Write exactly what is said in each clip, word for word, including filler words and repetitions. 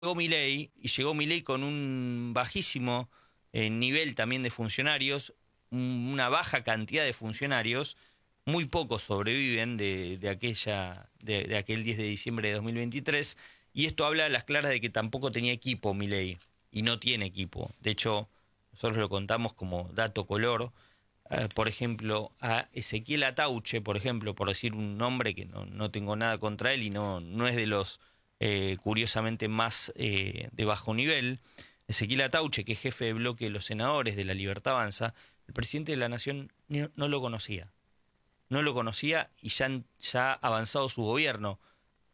llegó Milei, y llegó Milei con un bajísimo eh, nivel también de funcionarios, un, una baja cantidad de funcionarios, muy pocos sobreviven de, de, aquella, de, de aquel diez de diciembre de dos mil veintitrés, y esto habla a las claras de que tampoco tenía equipo Milei, y no tiene equipo. De hecho, nosotros lo contamos como dato color. Uh, por ejemplo, a Ezequiel Atauche, por ejemplo, por decir un nombre que no, no tengo nada contra él y no, no es de los, eh, curiosamente, más eh, de bajo nivel. Ezequiel Atauche, que es jefe de bloque de los senadores de La Libertad Avanza, el presidente de la Nación no, no lo conocía. No lo conocía y ya, ya ha avanzado su gobierno.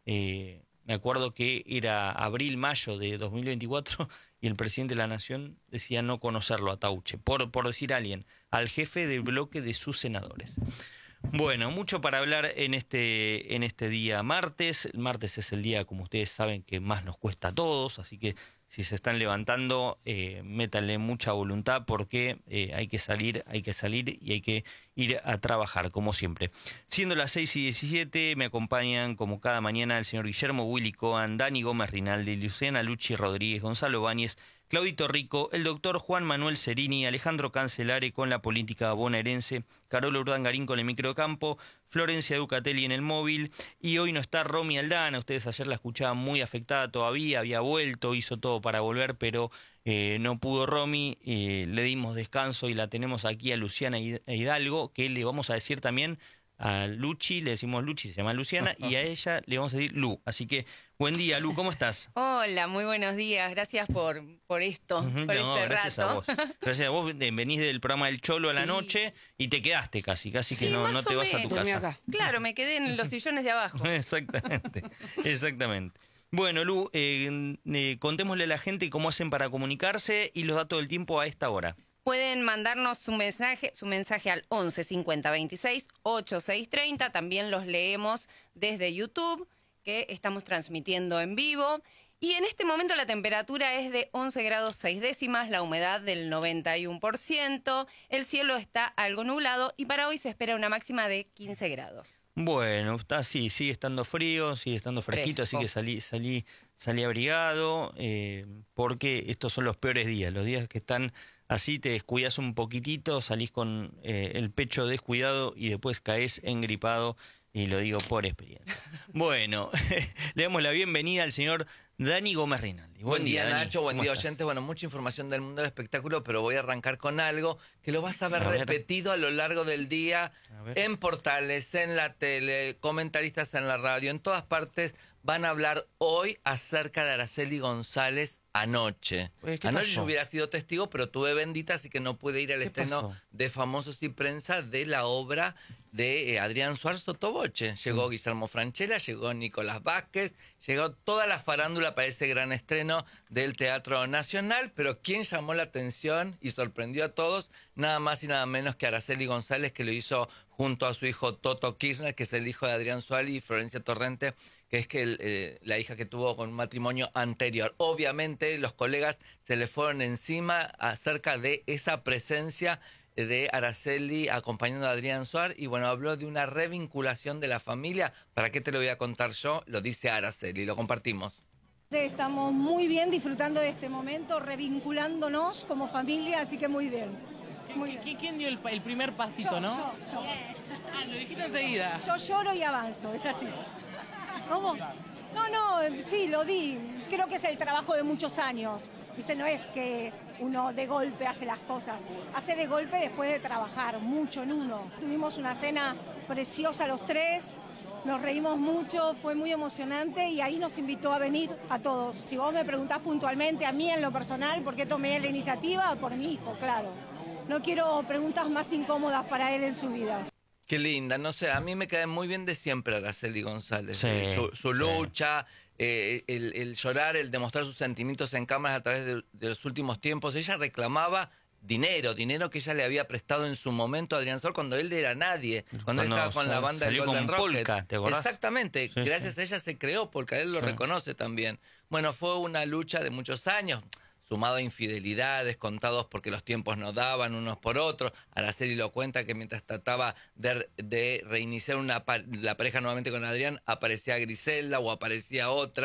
Eh, me acuerdo que era abril-mayo de dos mil veinticuatro y el presidente de la Nación decía no conocerlo a Tauche, por, por decir a alguien, al jefe del bloque de sus senadores. Bueno, mucho para hablar en este, en este día martes. El martes es el día, como ustedes saben, que más nos cuesta a todos, así que si se están levantando, eh, métanle mucha voluntad porque eh, hay que salir, hay que salir y hay que ir a trabajar, como siempre. Siendo las seis y diecisiete, me acompañan como cada mañana el señor Guillermo Willy Cohen, Dani Gómez Rinaldi, Luciana Luchi Rodríguez, Gonzalo Báñez, Claudito Rico, el doctor Juan Manuel Cerini, Alejandro Cancelare con la política bonaerense, Carola Urdangarín con el microcampo, Florencia Ducatelli en el móvil, y hoy no está Romy Aldana. Ustedes ayer la escuchaban muy afectada todavía, había vuelto, hizo todo para volver, pero eh, no pudo Romy, eh, le dimos descanso y la tenemos aquí a Luciana Hidalgo, que le vamos a decir también a Luchi, le decimos Luchi, se llama Luciana, y a ella le vamos a decir Lu. Así que, buen día, Lu, ¿cómo estás? Hola, muy buenos días, gracias por, por esto, Uh-huh, por no, este gracias rato. a vos. Gracias a vos, venís del programa del Cholo a la Sí. noche y te quedaste casi, casi que Sí, no, más no te o vas a tu menos. casa. Acá. Claro, me quedé en los sillones de abajo. Exactamente, exactamente. Bueno, Lu, eh, eh, contémosle a la gente cómo hacen para comunicarse y los datos del tiempo a esta hora. Pueden mandarnos su mensaje, su mensaje al once cincuenta veintiséis ochenta y seis treinta. También los leemos desde YouTube, que estamos transmitiendo en vivo. Y en este momento la temperatura es de once grados seis décimas, la humedad del noventa y uno por ciento, el cielo está algo nublado y para hoy se espera una máxima de quince grados. Bueno, está así, sigue estando frío, sigue estando fresquito, Fresco. así que salí, salí, salí abrigado, eh, porque estos son los peores días, los días que están así, te descuidas un poquitito, salís con eh, el pecho descuidado y después caes engripado, y lo digo por experiencia. Bueno, le damos la bienvenida al señor Dani Gómez Rinaldi. Buen, buen día, día Nacho, buen día, estás? oyentes. Bueno, mucha información del mundo del espectáculo, pero voy a arrancar con algo que lo vas a ver, a ver. repetido a lo largo del día, en portales, en la tele, comentaristas en la radio, en todas partes. Van a hablar hoy acerca de Araceli González anoche. Oye, anoche yo hubiera sido testigo, pero tuve bendita, así que no pude ir al estreno pasó? de Famosos y Prensa de la obra de eh, Adrián Suárez Sotoboche. Llegó mm. Guillermo Francella, llegó Nicolás Vázquez, llegó toda la farándula para ese gran estreno del Teatro Nacional, pero quien llamó la atención y sorprendió a todos, nada más y nada menos que Araceli González, que lo hizo junto a su hijo Toto Kirchner, que es el hijo de Adrián Suárez, y Florencia Torrente, que es que el, eh, la hija que tuvo con un matrimonio anterior. Obviamente los colegas se le fueron encima acerca de esa presencia de Araceli acompañando a Adrián Suárez, y bueno, habló de una revinculación de la familia. ¿Para qué te lo voy a contar yo? Lo dice Araceli, lo compartimos. Estamos muy bien disfrutando de este momento, revinculándonos como familia, así que muy bien. Muy bien. ¿Quién dio el, el primer pasito, yo, no? Yo, yo. Ah, lo dijiste enseguida. Yo lloro y avanzo, es así. ¿Cómo? No, no, sí, lo di. Creo que es el trabajo de muchos años. ¿Viste? No es que uno de golpe hace las cosas. Hace de golpe después de trabajar mucho en uno. Tuvimos una cena preciosa los tres, nos reímos mucho, fue muy emocionante y ahí nos invitó a venir a todos. Si vos me preguntás puntualmente a mí en lo personal por qué tomé la iniciativa, por mi hijo, claro. No quiero preguntas más incómodas para él en su vida. Qué linda, no sé, a mí me cae muy bien de siempre Araceli González. Sí, su, su lucha, sí. eh, el, el llorar, el demostrar sus sentimientos en cámaras a través de, de los últimos tiempos. Ella reclamaba dinero, dinero que ella le había prestado en su momento a Adrián Suárez cuando él era nadie, cuando, cuando él estaba con la banda del Golden Rocket. Polka, ¿te acordás? Exactamente, sí, gracias sí. a ella se creó Polka, él lo sí. reconoce también. Bueno, fue una lucha de muchos años, sumado a infidelidades, contados porque los tiempos no daban unos por otros. Araceli lo cuenta que mientras trataba de, de reiniciar una, la pareja nuevamente con Adrián, aparecía Griselda o aparecía otra.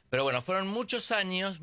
Pero bueno, fueron muchos años,